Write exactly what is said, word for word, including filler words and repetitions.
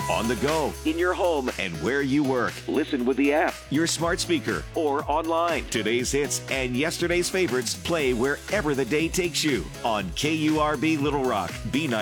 on the go, in your home, and where you work. Listen with the app, your smart speaker, or online. Today's hits and yesterday's favorites play wherever the day takes you on K U R B Little Rock, B